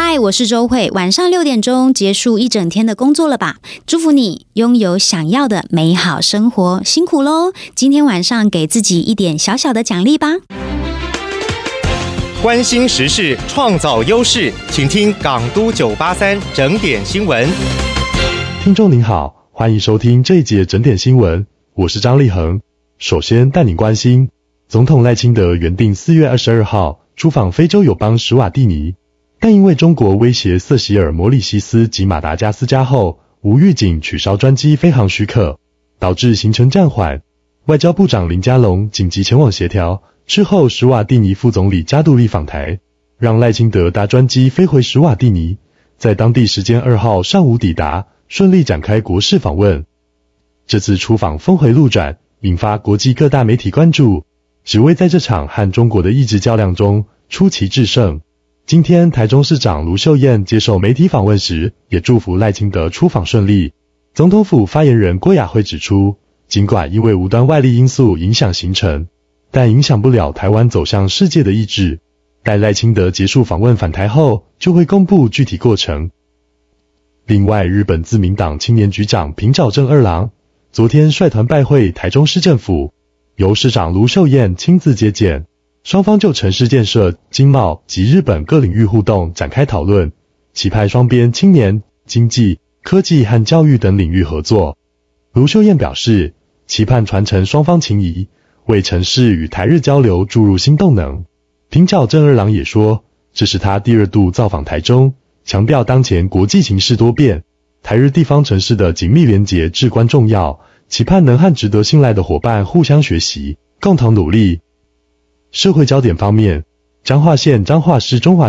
嗨，我是周慧，晚上6点钟结束一整天的工作了吧？祝福你拥有想要的美好生活，辛苦咯！今天晚上给自己一点小小的奖励吧。 关心时事，创造优势，请听港都983整点新闻。 听众您好，欢迎收听这一节整点新闻，我是张立恒。首先带您关心，总统赖清德原定4月22号出访非洲友邦史瓦蒂尼，但因为中国威胁瑟席尔摩里西斯及马达加斯加后，无预警取消专机飞航许可，导致行程暂缓。外交部长林佳龙紧急前往协调，之后史瓦蒂尼副总理加杜利访台，让赖清德搭专机飞回史瓦蒂尼，在当地时间2号上午抵达，顺利展开国事访问。这次出访峰回路转，引发国际各大媒体关注，只为在这场和中国的意志较量中出奇制胜。今天台中市长卢秀燕接受媒体访问时，也祝福赖清德出访顺利。总统府发言人郭雅慧指出，尽管因为无端外力因素影响行程，但影响不了台湾走向世界的意志。待赖清德结束访问返台后，就会公布具体过程。另外，日本自民党青年局长平沼正二郎昨天率团拜会台中市政府，由市长卢秀燕亲自接见，双方就城市建设、经贸及日本各领域互动展开讨论，期盼双边青年、经济、科技和教育等领域合作。卢秀燕表示，期盼传承双方情谊，为城市与台日交流注入新动能。平沼正二郎也说，这是他第2度造访台中，强调当前国际形势多变，台日地方城市的紧密连结至关重要，期盼能和值得信赖的伙伴互相学习，共同努力。社会焦点方面，彰化县彰化市中华